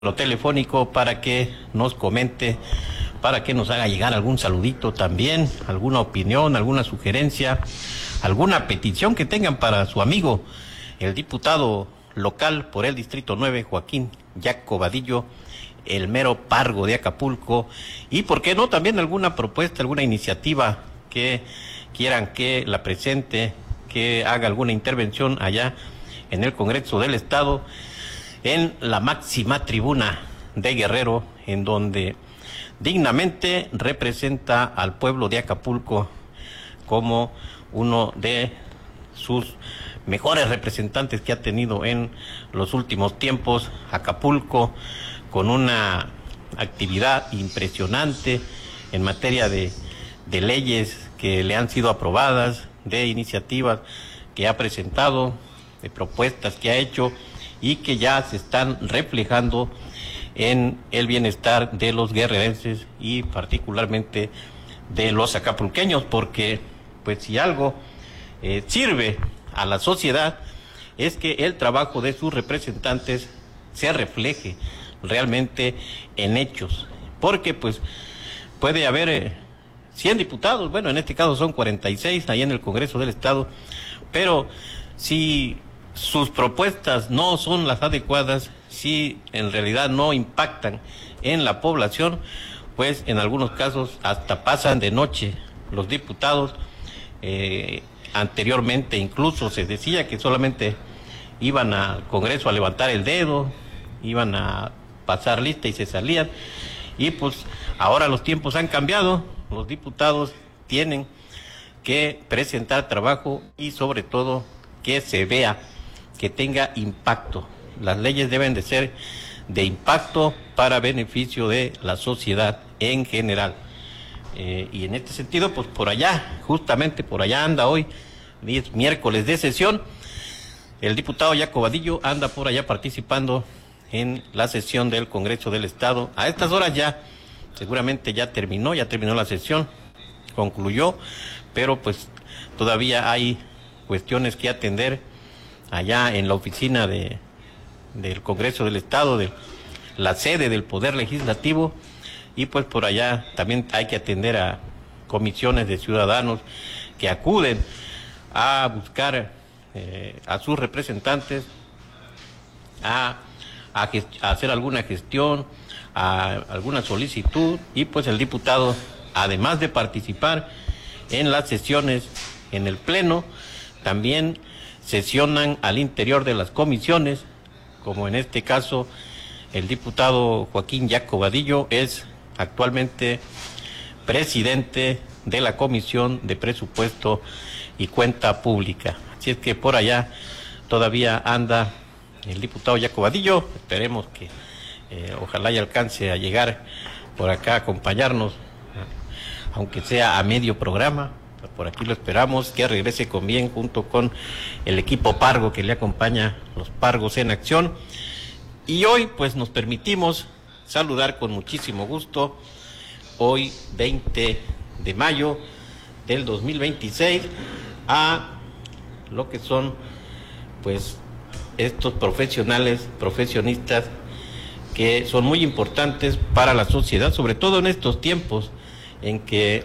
lo telefónico para que nos comente, para que nos haga llegar algún saludito también, alguna opinión, alguna sugerencia, alguna petición que tengan para su amigo, el diputado local por el Distrito 9, Joaquín Yaco Vadillo, el mero pargo de Acapulco, y por qué no también alguna propuesta, alguna iniciativa que quieran que la presente, que haga alguna intervención allá en el Congreso del Estado, en la máxima tribuna de Guerrero, en donde dignamente representa al pueblo de Acapulco como uno de sus mejores representantes que ha tenido en los últimos tiempos. Acapulco con una actividad impresionante en materia de leyes que le han sido aprobadas, de iniciativas que ha presentado, de propuestas que ha hecho y que ya se están reflejando en el bienestar de los guerrerenses y particularmente de los acapulqueños, porque pues si algo sirve a la sociedad es que el trabajo de sus representantes se refleje realmente en hechos, porque pues puede haber 100 diputados, bueno, en este caso son 46 ahí en el Congreso del Estado, pero si sus propuestas no son las adecuadas, si en realidad no impactan en la población, pues en algunos casos hasta pasan de noche los diputados. Anteriormente incluso se decía que solamente iban al Congreso a levantar el dedo, iban a pasar lista y se salían, y pues ahora los tiempos han cambiado, los diputados tienen que presentar trabajo y sobre todo que se vea, que tenga impacto. Las leyes deben de ser de impacto para beneficio de la sociedad en general. Y en este sentido, pues por allá, justamente por allá anda hoy, miércoles de sesión, el diputado Yaco Vadillo anda por allá participando en la sesión del Congreso del Estado. A estas horas ya, seguramente ya terminó la sesión, concluyó, pero pues todavía hay cuestiones que atender allá en la oficina del Congreso del Estado, de la sede del Poder Legislativo, y pues por allá también hay que atender a comisiones de ciudadanos que acuden a buscar a sus representantes, a hacer alguna gestión, a alguna solicitud, y pues el diputado, además de participar en las sesiones en el Pleno, también sesionan al interior de las comisiones, como en este caso el diputado Joaquín Yaco Vadillo es actualmente presidente de la Comisión de Presupuesto y Cuenta Pública. Así es que por allá todavía anda el diputado Yaco Vadillo. Esperemos que ojalá y alcance a llegar por acá a acompañarnos, aunque sea a medio programa. Por aquí lo esperamos, que regrese con bien junto con el equipo Pargo que le acompaña, los Pargos en Acción. Y hoy pues nos permitimos saludar con muchísimo gusto, hoy 20 de mayo del 2026, a lo que son pues estos profesionistas que son muy importantes para la sociedad, sobre todo en estos tiempos en que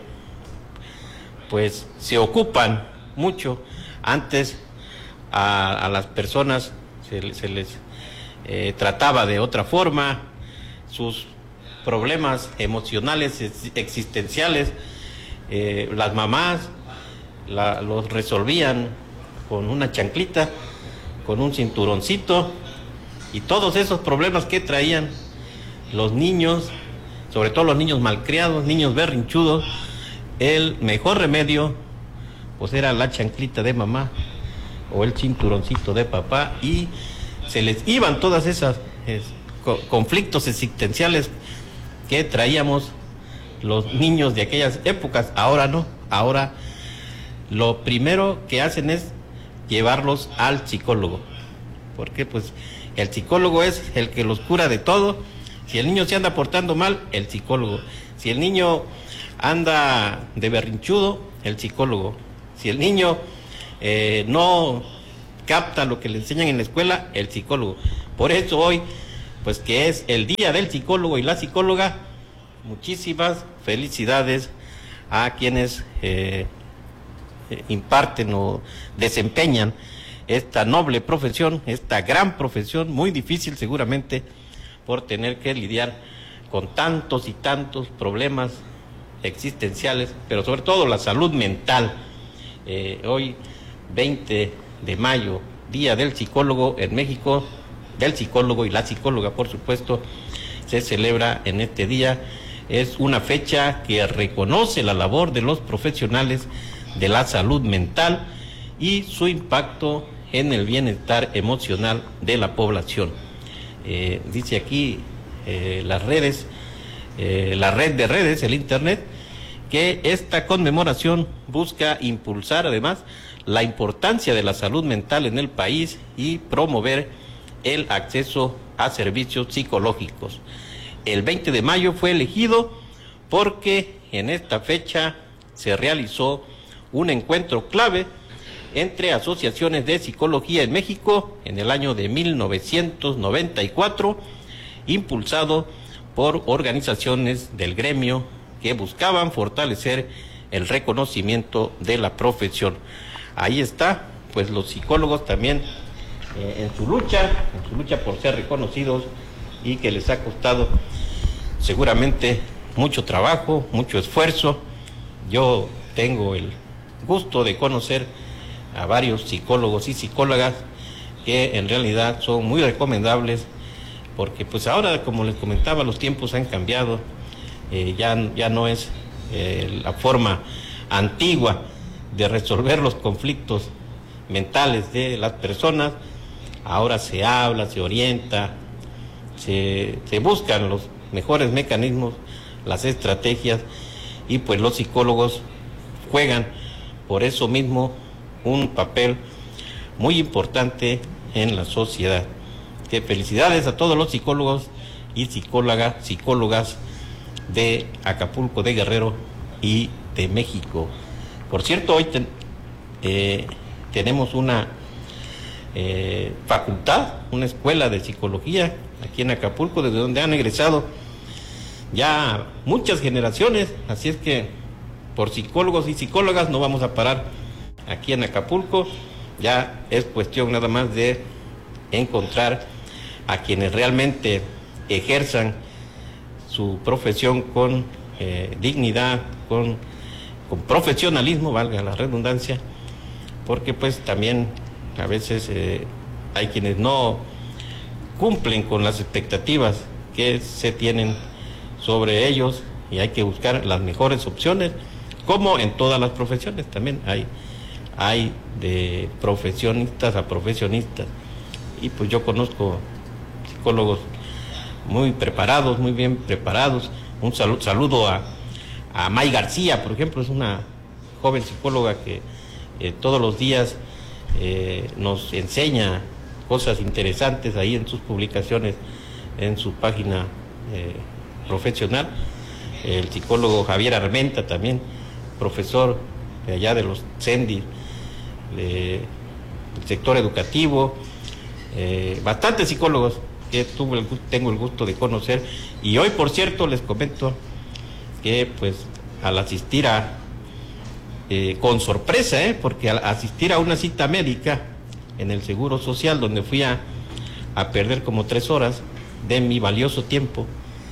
pues se ocupan mucho. Antes a las personas se les trataba de otra forma, sus problemas emocionales, existenciales, las mamás los resolvían con una chanclita, con un cinturoncito, y todos esos problemas que traían los niños, sobre todo los niños malcriados, niños berrinchudos, el mejor remedio pues era la chanclita de mamá o el cinturoncito de papá, y se les iban todas esas conflictos existenciales que traíamos los niños de aquellas épocas. Ahora no, ahora lo primero que hacen es llevarlos al psicólogo, porque pues el psicólogo es el que los cura de todo. Si el niño se anda portando mal, el psicólogo. Si el niño anda de berrinchudo, el psicólogo. Si el niño no capta lo que le enseñan en la escuela, el psicólogo. Por eso hoy pues que es el Día del Psicólogo y la Psicóloga. Muchísimas felicidades a quienes imparten o desempeñan esta noble profesión, esta gran profesión, muy difícil seguramente por tener que lidiar con tantos y tantos problemas existenciales, pero sobre todo la salud mental. Hoy, 20 de mayo, Día del Psicólogo en México, del psicólogo y la psicóloga, por supuesto, se celebra en este día. Es una fecha que reconoce la labor de los profesionales de la salud mental y su impacto en el bienestar emocional de la población. Dice aquí las redes, la red de redes, el Internet, que esta conmemoración busca impulsar además la importancia de la salud mental en el país y promover el acceso a servicios psicológicos. El 20 de mayo fue elegido porque en esta fecha se realizó un encuentro clave entre asociaciones de psicología en México en el año de 1994, impulsado por organizaciones del gremio que buscaban fortalecer el reconocimiento de la profesión. Ahí está, pues los psicólogos también en su lucha por ser reconocidos, y que les ha costado seguramente mucho trabajo, mucho esfuerzo. Yo tengo el gusto de conocer a varios psicólogos y psicólogas que en realidad son muy recomendables, porque pues ahora, como les comentaba, los tiempos han cambiado. Ya no es la forma antigua de resolver los conflictos mentales de las personas. Ahora se habla, se orienta, se buscan los mejores mecanismos, las estrategias, y pues los psicólogos juegan por eso mismo un papel muy importante en la sociedad. Que felicidades a todos los psicólogos y psicólogas de Acapulco, de Guerrero y de México. Por cierto, hoy tenemos una facultad, una escuela de psicología aquí en Acapulco, desde donde han egresado ya muchas generaciones, así es que por psicólogos y psicólogas no vamos a parar aquí en Acapulco. Ya es cuestión nada más de encontrar a quienes realmente ejerzan su profesión con dignidad, con profesionalismo, valga la redundancia, porque pues también a veces hay quienes no cumplen con las expectativas que se tienen sobre ellos, y hay que buscar las mejores opciones, como en todas las profesiones. También hay de profesionistas a profesionistas, y pues yo conozco psicólogos muy preparados, muy bien preparados. Un saludo a May García, por ejemplo, es una joven psicóloga que todos los días nos enseña cosas interesantes ahí en sus publicaciones, en su página profesional. El psicólogo Javier Armenta, también profesor de allá de los CENDI, del sector educativo. Bastantes psicólogos que tengo el gusto de conocer. Y hoy, por cierto, les comento que pues al asistir con sorpresa, porque al asistir a una cita médica en el Seguro Social, donde fui a perder como 3 horas de mi valioso tiempo,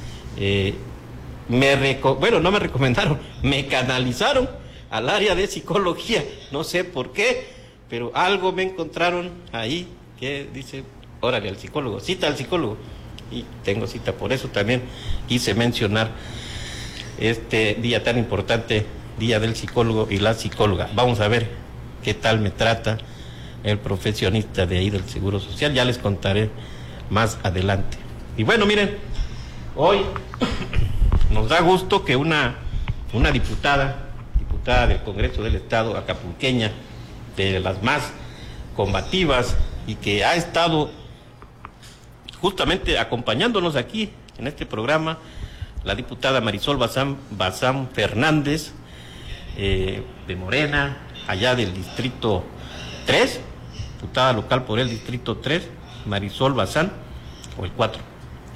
no me recomendaron, me canalizaron al área de psicología. No sé por qué, pero algo me encontraron ahí que dice, órale al psicólogo, cita al psicólogo, y tengo cita. Por eso también quise mencionar este día tan importante, Día del Psicólogo y la Psicóloga. Vamos a ver qué tal me trata el profesionista de ahí del Seguro Social, ya les contaré más adelante. Y bueno, miren, hoy nos da gusto que una diputada del Congreso del Estado, acapulqueña, de las más combativas, y que ha estado justamente acompañándonos aquí en este programa, la diputada Marisol Bazán Fernández, de Morena, allá del Distrito 3, diputada local por el Distrito 3, Marisol Bazán, o el 4,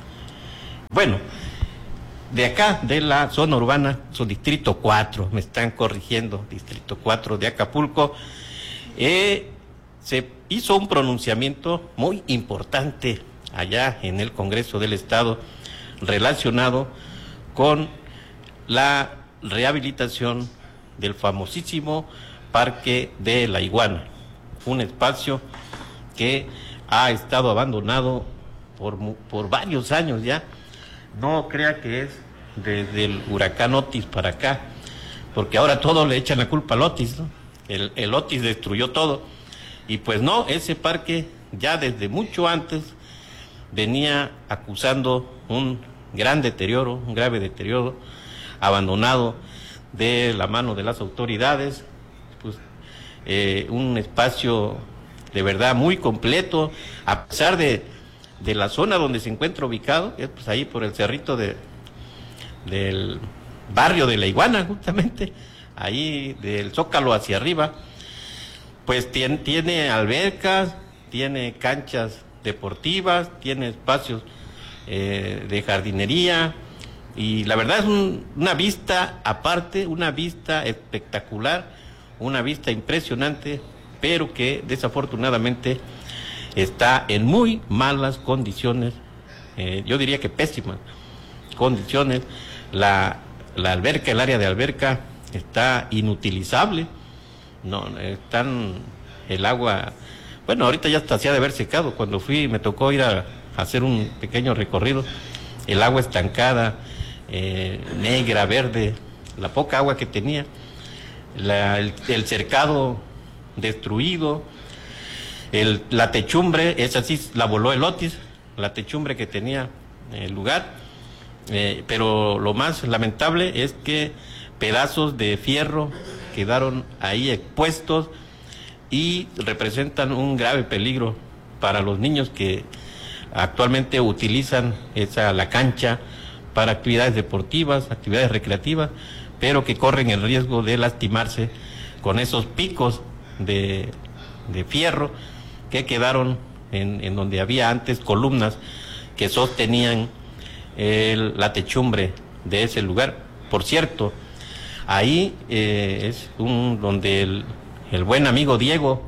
Bueno, de acá, de la zona urbana, su distrito 4, me están corrigiendo, distrito 4 de Acapulco, se hizo un pronunciamiento muy importante allá en el Congreso del Estado relacionado con la rehabilitación del famosísimo Parque de la Iguana, un espacio que ha estado abandonado por varios años ya. No crea que es desde el huracán Otis para acá, porque ahora todo le echan la culpa al Otis, ¿no? El Otis destruyó todo, y pues no, ese parque ya desde mucho antes venía acusando un gran deterioro, un grave deterioro, abandonado de la mano de las autoridades, pues un espacio de verdad muy completo, a pesar de la zona donde se encuentra ubicado, que es pues ahí por el cerrito del barrio de la Iguana, justamente, ahí del Zócalo hacia arriba, pues tiene albercas, tiene canchas deportivas, tiene espacios de jardinería, y la verdad es una vista aparte, una vista espectacular, una vista impresionante, pero que desafortunadamente está en muy malas condiciones, yo diría que pésimas condiciones. La alberca, el área de alberca está inutilizable, el agua, bueno, ahorita ya hasta se ha de haber secado. Cuando fui me tocó ir a hacer un pequeño recorrido, el agua estancada, negra, verde, la poca agua que tenía, el cercado destruido, la techumbre, esa sí la voló el Otis, la techumbre que tenía el lugar, pero lo más lamentable es que pedazos de fierro quedaron ahí expuestos y representan un grave peligro para los niños que actualmente utilizan la cancha para actividades deportivas, actividades recreativas, pero que corren el riesgo de lastimarse con esos picos de fierro que quedaron en donde había antes columnas que sostenían la techumbre de ese lugar. Por cierto, ahí es donde el buen amigo Diego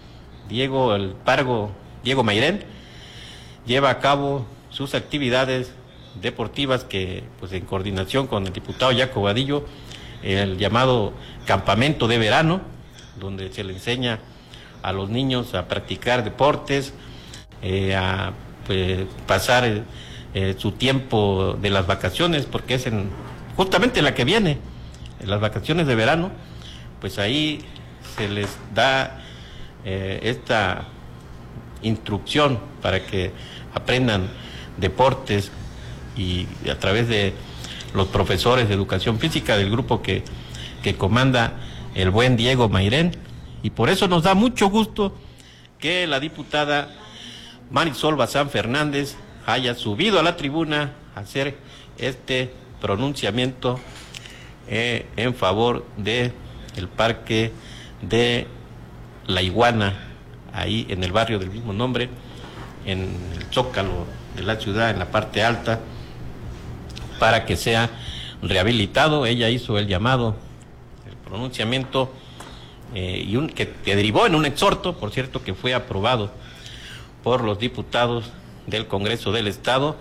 Mairén lleva a cabo sus actividades deportivas, que pues en coordinación con el diputado Jaco Vadillo, el llamado campamento de verano, donde se le enseña a los niños a practicar deportes, a pasar su tiempo de las vacaciones, porque es justamente la que viene, en las vacaciones de verano, pues ahí se les da esta instrucción para que aprendan deportes, y a través de los profesores de educación física del grupo que comanda el buen Diego Mairén. Y por eso nos da mucho gusto que la diputada Marisol Bazán Fernández haya subido a la tribuna a hacer este pronunciamiento en favor de el Parque de la Iguana, ahí en el barrio del mismo nombre, en el Zócalo de la ciudad, en la parte alta, para que sea rehabilitado. Ella hizo el llamado, el pronunciamiento, que derivó en un exhorto, por cierto, que fue aprobado por los diputados del Congreso del Estado,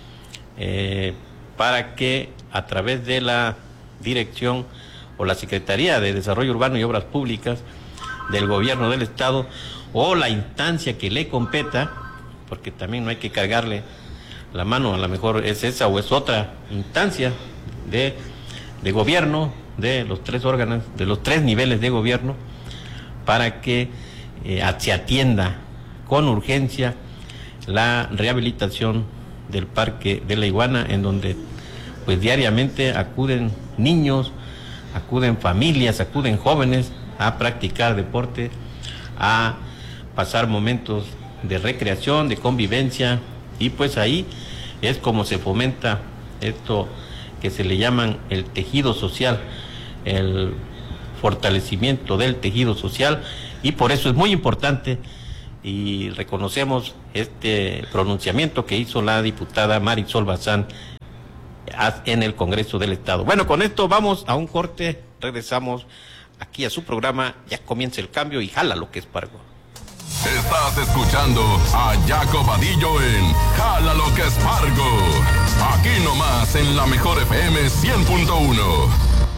para que a través de la Dirección o la Secretaría de Desarrollo Urbano y Obras Públicas del Gobierno del Estado, o la instancia que le competa, porque también no hay que cargarle la mano, a lo mejor es esa o es otra instancia de gobierno, de los tres órganos, de los tres niveles de gobierno, para que se atienda con urgencia la rehabilitación del Parque de la Iguana, en donde pues diariamente acuden niños, acuden familias, acuden jóvenes a practicar deporte, a pasar momentos de recreación, de convivencia, y pues ahí es como se fomenta esto que se le llaman el tejido social, el fortalecimiento del tejido social, y por eso es muy importante, y reconocemos este pronunciamiento que hizo la diputada Marisol Bazán en el Congreso del Estado. Bueno, con esto vamos a un corte, regresamos aquí a su programa, ya comienza el cambio y jala lo que es Pargo. Estás escuchando a Jaco Vadillo en Jala lo que es Pargo, aquí nomás en la Mejor FM 100.1.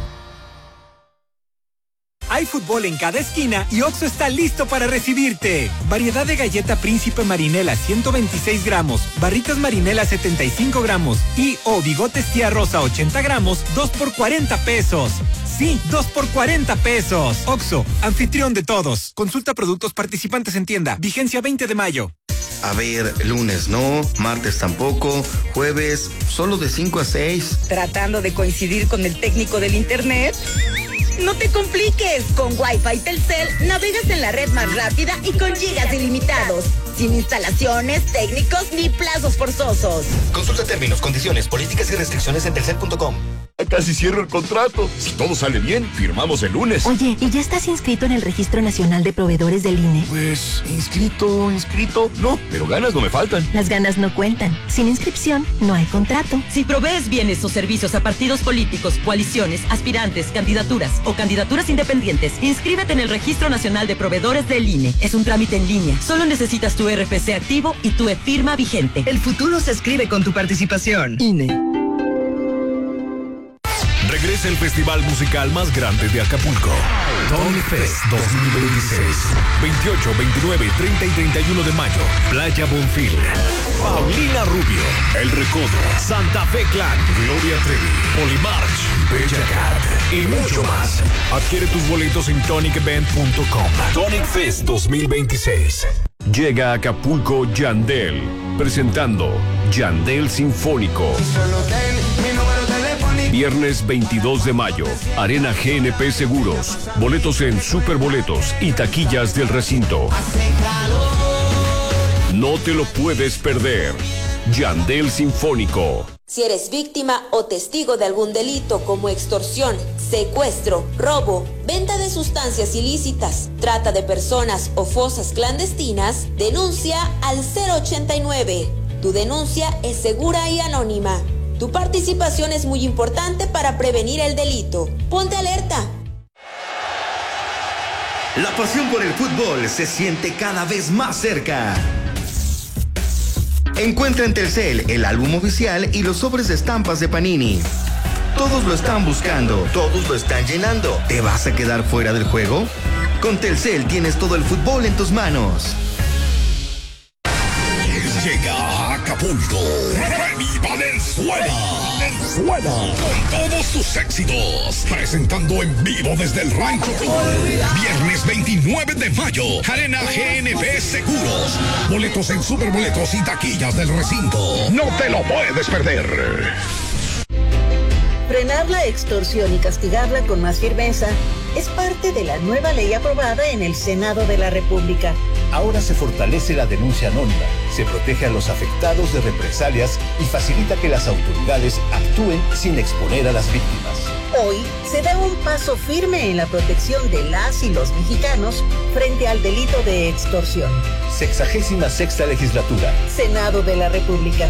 Hay fútbol en cada esquina y Oxxo está listo para recibirte. Variedad de galleta Príncipe Marinela 126 gramos, barritas Marinela 75 gramos y bigotes tía rosa 80 gramos, 2 por 40 pesos. Sí, 2 por 40 pesos. Oxxo, anfitrión de todos. Consulta productos participantes en tienda. Vigencia 20 de mayo. A ver, lunes no, martes tampoco, jueves solo de 5 a 6. ¿Tratando de coincidir con el técnico del internet? No te compliques, con Wi-Fi Telcel navegas en la red más rápida y con gigas ilimitados, sin instalaciones, técnicos ni plazos forzosos. Consulta términos, condiciones, políticas y restricciones en telcel.com. Casi cierro el contrato. Si todo sale bien, firmamos el lunes. Oye, ¿y ya estás inscrito en el Registro Nacional de Proveedores del INE? Pues, inscrito, no, pero ganas no me faltan. Las ganas no cuentan. Sin inscripción, no hay contrato. Si provees bienes o servicios a partidos políticos, coaliciones, aspirantes, candidaturas o candidaturas independientes, inscríbete en el Registro Nacional de Proveedores del INE. Es un trámite en línea. Solo necesitas tu RFC activo y tu e-firma vigente. El futuro se escribe con tu participación. INE. Regresa el festival musical más grande de Acapulco. Tonic Fest 2026. 28, 29, 30 y 31 de mayo. Playa Bonfil. Paulina Rubio. El Recodo. Santa Fe Clan. Gloria Trevi. Polimarch. Bella Cat. Y mucho más. Adquiere tus boletos en tonicevent.com. Tonic Fest 2026. Llega a Acapulco Yandel. Presentando Yandel Sinfónico. Viernes 22 de mayo, Arena GNP Seguros. Boletos en Superboletos y taquillas del recinto. No te lo puedes perder. Yandel Sinfónico. Si eres víctima o testigo de algún delito como extorsión, secuestro, robo, venta de sustancias ilícitas, trata de personas o fosas clandestinas, denuncia al 089. Tu denuncia es segura y anónima. Tu participación es muy importante para prevenir el delito. Ponte alerta. La pasión por el fútbol se siente cada vez más cerca. Encuentra en Telcel el álbum oficial y los sobres de estampas de Panini. Todos lo están buscando, todos lo están llenando. ¿Te vas a quedar fuera del juego? Con Telcel tienes todo el fútbol en tus manos. Llega a Acapulco. Remy Valenzuela. Con todos sus éxitos. Presentando en vivo desde el rancho. Viernes 29 de mayo. Arena GNP Seguros. Boletos en Superboletos y taquillas del recinto. No te lo puedes perder. Frenar la extorsión y castigarla con más firmeza es parte de la nueva ley aprobada en el Senado de la República. Ahora se fortalece la denuncia anónima, se protege a los afectados de represalias y facilita que las autoridades actúen sin exponer a las víctimas. Hoy se da un paso firme en la protección de las y los mexicanos frente al delito de extorsión. 66ª legislatura. Senado de la República.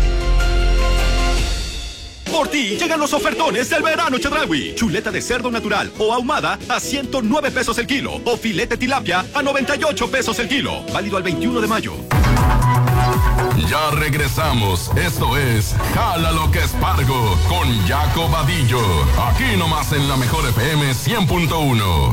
Por ti llegan los ofertones del verano Chedraui. Chuleta de cerdo natural o ahumada a 109 pesos el kilo. O filete tilapia a 98 pesos el kilo. Válido al 21 de mayo. Ya regresamos. Esto es Jala lo que es Pargo con Jaco Vadillo. Aquí nomás en la Mejor FM 100.1.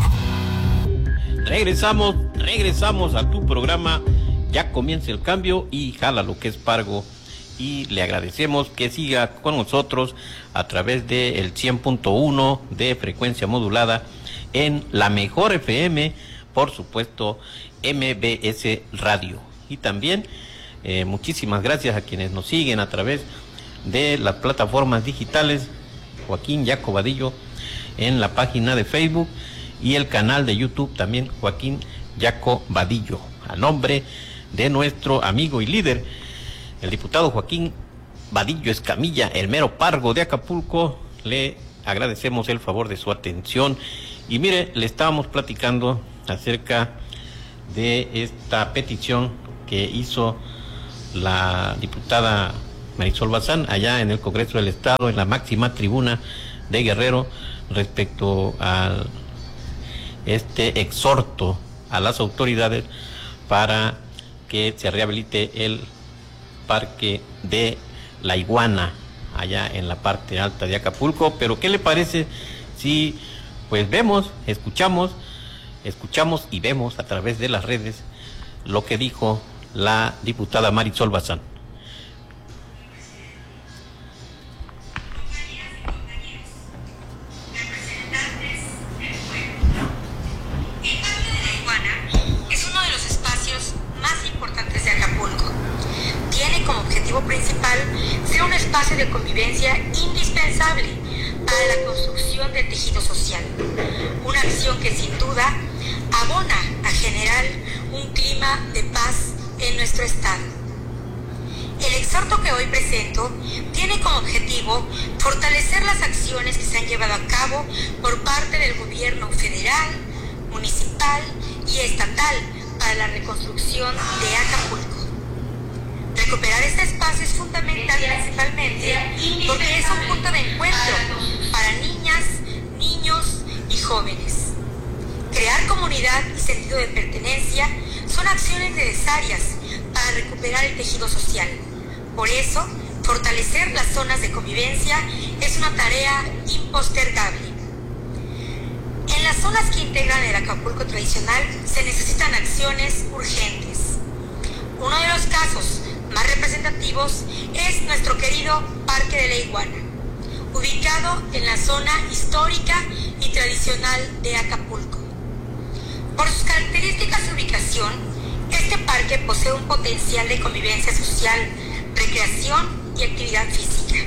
Regresamos a tu programa. Ya comienza el cambio y Jala lo que es Pargo. Y le agradecemos que siga con nosotros a través del 100.1 de frecuencia modulada en la Mejor FM, por supuesto MBS Radio. Y también muchísimas gracias a quienes nos siguen a través de las plataformas digitales. Joaquín Jaco Vadillo en la página de Facebook y el canal de YouTube también Joaquín Jaco Vadillo. A nombre de nuestro amigo y líder, el diputado Joaquín Vadillo Escamilla, el mero Pargo de Acapulco, le agradecemos el favor de su atención. Y mire, le estábamos platicando acerca de esta petición que hizo la diputada Marisol Bazán, allá en el Congreso del Estado, en la máxima tribuna de Guerrero, respecto a este exhorto a las autoridades para que se rehabilite el Parque de la Iguana, allá en la parte alta de Acapulco. Pero ¿qué le parece si pues vemos, escuchamos y vemos a través de las redes lo que dijo la diputada Marisol Bazán? Principal sea un espacio de convivencia indispensable para la construcción del tejido social, una acción que sin duda abona a generar un clima de paz en nuestro estado. El exhorto que hoy presento tiene como objetivo fortalecer las acciones que se han llevado a cabo por parte del gobierno federal, municipal y estatal para la reconstrucción de Acapulco. Recuperar este espacio es fundamental principalmente porque es un punto de encuentro para niñas, niños y jóvenes. Crear comunidad y sentido de pertenencia son acciones necesarias para recuperar el tejido social. Por eso, fortalecer las zonas de convivencia es una tarea impostergable. En las zonas que integran el Acapulco tradicional se necesitan acciones urgentes. Uno de los casos más representativos es nuestro querido Parque de la Iguana, ubicado en la zona histórica y tradicional de Acapulco. Por sus características de ubicación, este parque posee un potencial de convivencia social, recreación y actividad física.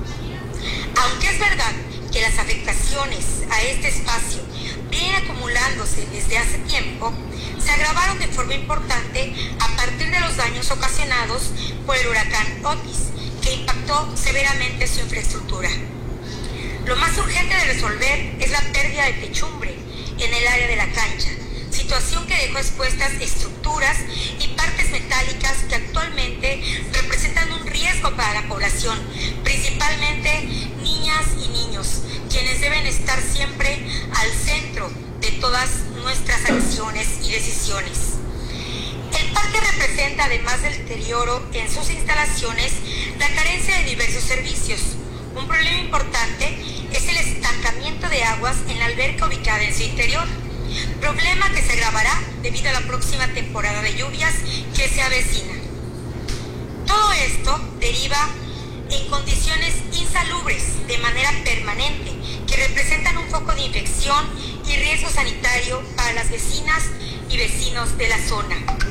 Aunque es verdad que las afectaciones a este espacio vienen acumulándose desde hace tiempo, se agravaron de forma importante a partir de los daños ocasionados por el huracán Otis, que impactó severamente su infraestructura. Lo más urgente de resolver es la pérdida de techumbre en el área de la cancha, situación que dejó expuestas estructuras y partes metálicas que actualmente representan un riesgo para la población, principalmente niñas y niños, quienes deben estar siempre al centro de todas nuestras acciones y decisiones. El parque representa, además del deterioro en sus instalaciones, la carencia de diversos servicios. Un problema importante es el estancamiento de aguas en la alberca ubicada en su interior, problema que se agravará debido a la próxima temporada de lluvias que se avecina. Todo esto deriva en condiciones insalubres de manera permanente que representan un foco de infección y riesgo sanitario para las vecinas y vecinos de la zona.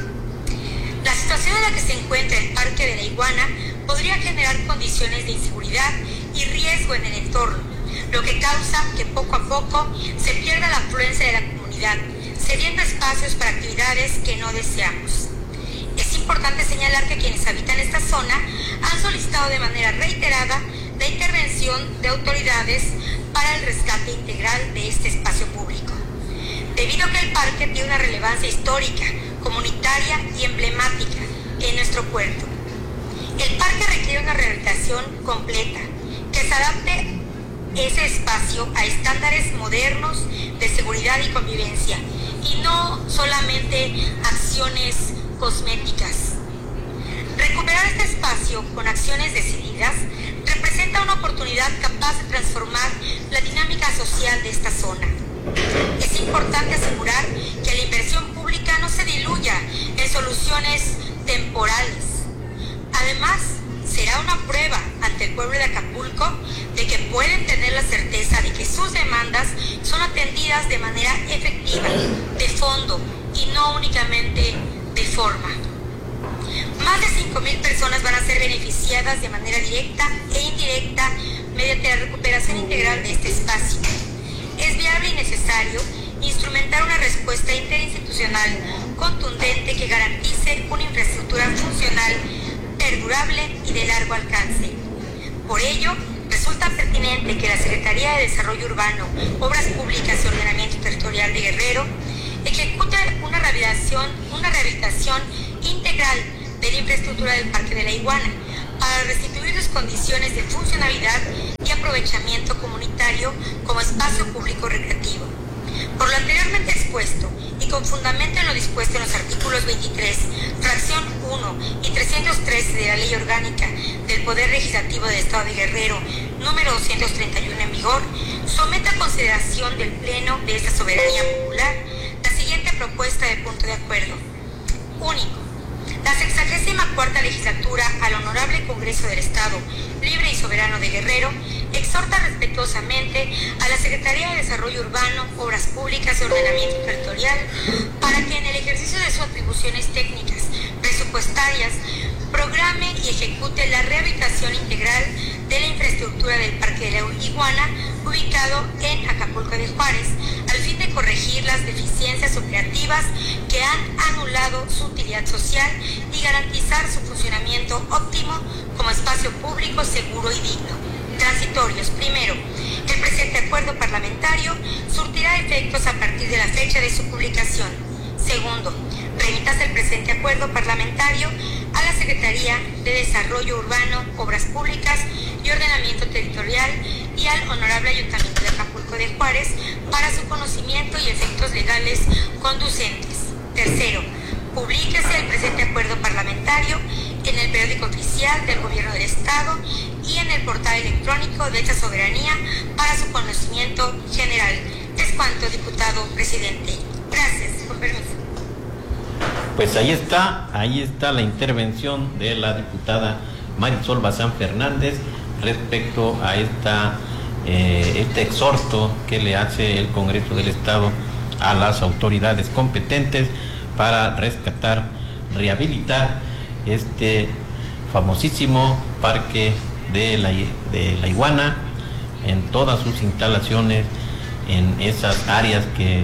La situación en la que se encuentra el Parque de la Iguana podría generar condiciones de inseguridad y riesgo en el entorno, lo que causa que poco a poco se pierda la afluencia de la comunidad, cediendo espacios para actividades que no deseamos. Es importante señalar que quienes habitan esta zona han solicitado de manera reiterada la intervención de autoridades para el rescate integral de este espacio público, debido a que el parque tiene una relevancia histórica, comunitaria y emblemática en nuestro puerto. El parque requiere una rehabilitación completa que se adapte ese espacio a estándares modernos de seguridad y convivencia y no solamente acciones cosméticas. Recuperar este espacio con acciones decididas representa una oportunidad capaz de transformar la dinámica social de esta zona. Es importante asegurar que la inversión pública no se diluya en soluciones temporales. Además, será una prueba ante el pueblo de Acapulco de que pueden tener la certeza de que sus demandas son atendidas de manera efectiva, de fondo y no únicamente de forma. Más de 5,000 personas van a ser beneficiadas de manera directa e indirecta mediante la recuperación integral de este espacio. Es viable y necesario instrumentar una respuesta interinstitucional contundente que garantice una infraestructura funcional, perdurable y de largo alcance. Por ello, resulta pertinente que la Secretaría de Desarrollo Urbano, Obras Públicas y Ordenamiento Territorial de Guerrero ejecute una rehabilitación integral de la infraestructura del Parque de la Iguana para restituir sus condiciones de funcionalidad y aprovechamiento comunitario como espacio público recreativo. Por lo anteriormente expuesto y con fundamento en lo dispuesto en los artículos 23, fracción 1 y 313 de la Ley Orgánica del Poder Legislativo del Estado de Guerrero, número 231 en vigor, somete a consideración del Pleno de esta soberanía popular la siguiente propuesta de punto de acuerdo. Único. La 64ª legislatura al Honorable Congreso del Estado Libre y Soberano de Guerrero exhorta respetuosamente a la Secretaría de Desarrollo Urbano, Obras Públicas y Ordenamiento Territorial para que en el ejercicio de sus atribuciones técnicas presupuestarias programe y ejecute la rehabilitación integral de la infraestructura del Parque de la Iguana ubicado en Acapulco de Juárez, al fin de corregir las deficiencias operativas que han anulado su utilidad social y garantizar su funcionamiento óptimo como espacio público seguro y digno. Transitorios. Primero, el presente acuerdo parlamentario surtirá efectos a partir de la fecha de su publicación. Segundo, remítase el presente acuerdo parlamentario a la Secretaría de Desarrollo Urbano, Obras Públicas y Ordenamiento Territorial y al Honorable Ayuntamiento de Acapulco de Juárez para su conocimiento y efectos legales conducentes. Tercero, publíquese el presente acuerdo parlamentario en el periódico oficial del Gobierno del Estado y en el portal electrónico de esta soberanía para su conocimiento general. Es cuanto, diputado presidente. Gracias por permiso. Pues ahí está la intervención de la diputada Marisol Bazán Fernández respecto a este exhorto que le hace el Congreso del Estado a las autoridades competentes para rescatar, rehabilitar este famosísimo Parque de la Iguana en todas sus instalaciones, en esas áreas que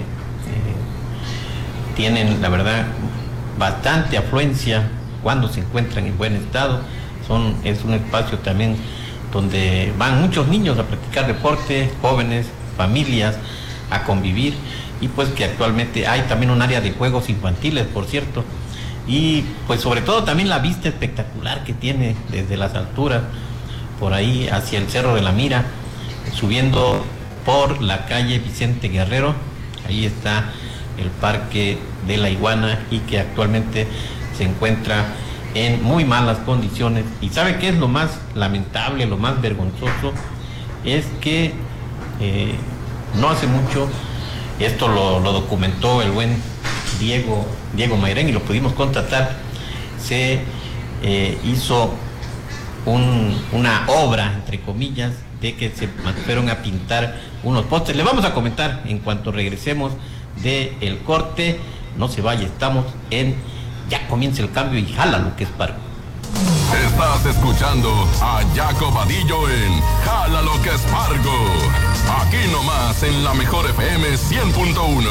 tienen, la verdad, bastante afluencia cuando se encuentran en buen estado. Es un espacio también donde van muchos niños a practicar deporte, jóvenes, familias, a convivir, y pues que actualmente hay también un área de juegos infantiles, por cierto, y pues sobre todo también la vista espectacular que tiene desde las alturas, por ahí hacia el Cerro de la Mira, subiendo por la calle Vicente Guerrero. Ahí está el Parque de la Iguana y que actualmente se encuentra en muy malas condiciones. Y ¿sabe qué es lo más lamentable, lo más vergonzoso? Es que no hace mucho, esto lo documentó el buen Diego Mayrén y lo pudimos contratar, se hizo una obra, entre comillas, de que se fueron a pintar unos postes. Le vamos a comentar en cuanto regresemos del corte. No se vaya, estamos ya comienza el cambio y jala lo que es Pargo. Estás escuchando a Jaco Vadillo en Jala lo que es Pargo. Aquí nomás en la mejor FM 100.1.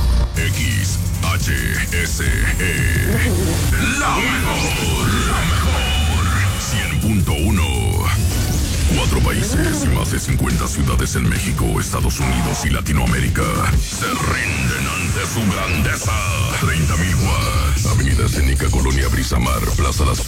XHSE. La mejor. 100.1. 4 países y más de 50 ciudades en México, Estados Unidos y Latinoamérica se rinden ante su grandeza. 30,000 watts. Avenida Escénica, Colonia Brisamar, Plaza Las